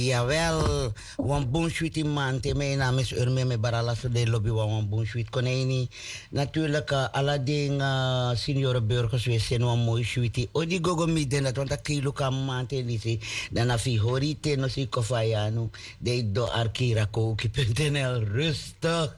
Jawel, wan bunshuit mante. Mijn naam is Urme me barala so de lobby wan bunshuit koneni. Natuurlijk alle dingen signore burgers we zijn wan mooi shuiti. Odi gogo midden dat want dat kilo kan mante lisi. Dan afi hori te no si kofayanu. De do arkira koki.nl rustig.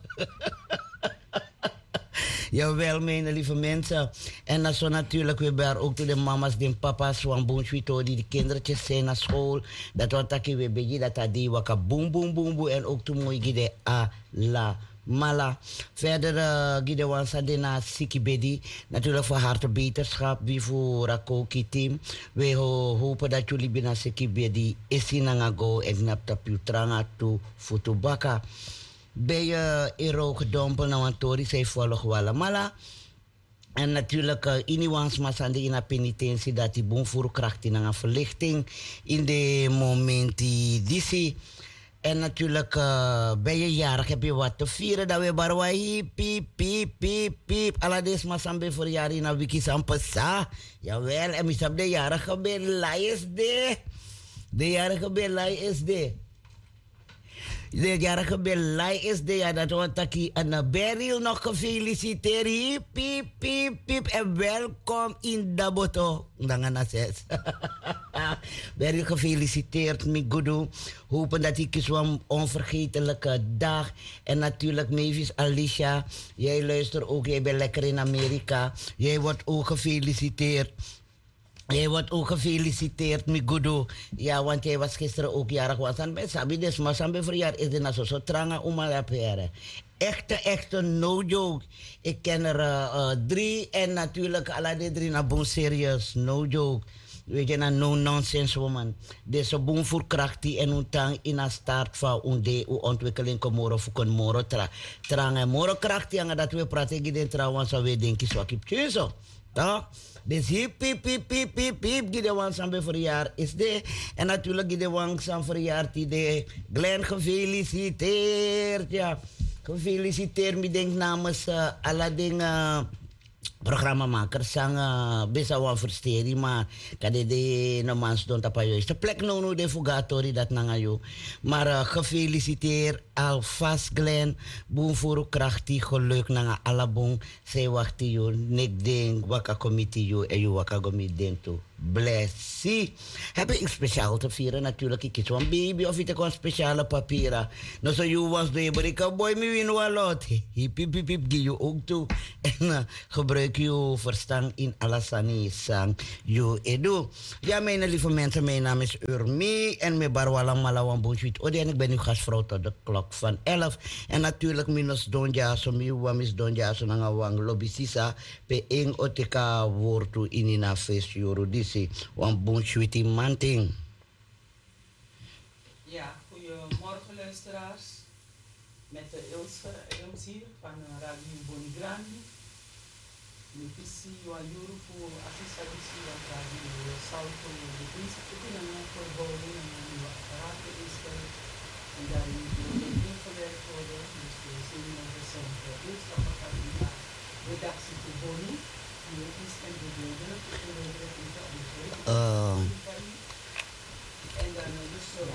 Jawel, mijn lieve mensen. En dan zo natuurlijk weer bij ook de mama's, de papa's van Boonswito, die de kindertjes zijn naar school. Dat wat ik weer bij dat die waka boom boom boom boom. En ook toen mooi gide a la mala. Verder gide wansa de na sikibedi. Natuurlijk voor harte beterschap, wie voor Rakoki team. We hopen dat jullie binnen sikibedi is in go en knap tapu tranga to futubaka. Bij je ero gedompeld naar een tori, zij volg Wallamala. En natuurlijk in die wansmasande in de penitentie dat die boom voor kracht in een verlichting in de momenten die zie. En natuurlijk ben je jarig, heb je wat te vieren. Dat we barwai piep, piep, piep, piep. Alades masambe voor jaren in een wiki sampasa. Jawel, en misap de jarige ben lai is de. De jarige ben lai is de. De jarige belai is de ja dat wat taki en Beryl nog gefeliciteerd. Hiep, piep, piep, piep. En welkom in Daboto. Dangan zes. Beryl gefeliciteerd, mi gudu. Hopen dat ik zo'n onvergetelijke dag. En natuurlijk Mavis Alicia. Jij luistert ook, jij bent lekker in Amerika. Jij wordt ook gefeliciteerd. Jij wordt ook gefeliciteerd, Migudu. Ja, want jij was gisteren ook jarig. Was aan bij Sabi, dus maar Sabi verjaar is de naso zo tranga om al echte, no joke. Ik ken er 3 en natuurlijk alle de 3 naar boom serieus, no joke. Weet je, een no-nonsense woman. Deze boom voor krachtie en untang in een start van de ontwikkeling komoro voor moro trang en moro krachtie en dat we praten giden trouwens zo we denken zo ik zo. Toch? Dus hier piep, piep, piep, piep, piep. Gide wang sambe verjaar is de. En natuurlijk gide wang sam verjaar die de. Glenn gefeliciteerd. Ja, gefeliciteerd. Ik denk namens alle dingen. Programmamakers sang bisa wan versteri maar kade de no mans don tapa juiste plek no de fugatori dat nangayo maar gefeliciteerd alvast Glenn boom voor krachtig geluk nanga alabong say wachti yo nek ding waka committee yo en yo waka gomi den to blessie heb ik speciaal te vieren natuurlijk ik is een baby of ik een speciale papieren no so you was de brika boy mi win walot hip hip hip hip gi yo ook toe en gebruik je verstand in Alasani sang you edu. Ja, mijn lieve mensen, mijn naam is Urmi en mijn barwala malawan bonsuit. Odi en ik ben uw gastvrouw tot de klok van 11. En natuurlijk minus donja, so mi wamis donja, so nanga wang lobby sisa, pe ing oteka wortu inina face yorodisi, wan bonsuiti manting. Ja, goedemorgen luisteraars. Met de Ilse hier van Radio Bonigrandi. Nipisi wa yuru voor assistabisi wa radio salto de principe die dan verbouwen en nieuwe apparaten instellen en daarin ingewerkt worden. Dus we zien dat we zijn boodschappen gaan in de redactie te wonen. Hier is en de delen en dan dus de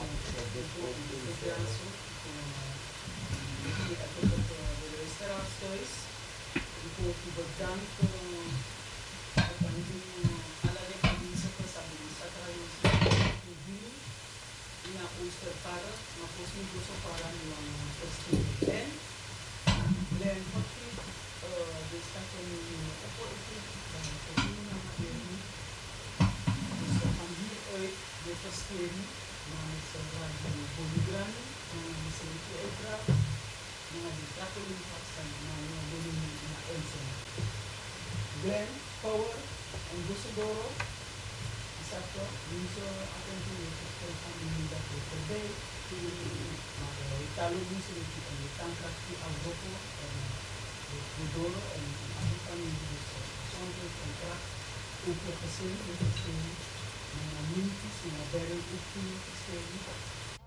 luisteraars thuis. Ik wil u bedanken van allerlei mensen voor stabilisatie in de Oosterpark, maar volgens mij dus ook al aan de Oosterpark. Glenn Hockey, de stad van opvolging, dus van hieruit de verstering namens Radio Bonigrandi, de Serie Uitdracht. Die trappelen van mijn volume naar Elsen. Glenn, Power en Dusseldorf. Esatto, viso attenzione van die dat we voorbij. Maar Italo viso en de tankrachtie afroepen en de doro en afroepen dus zonder contract ook gezien, met gezien. Mijn minties, mijn berg ook gezien.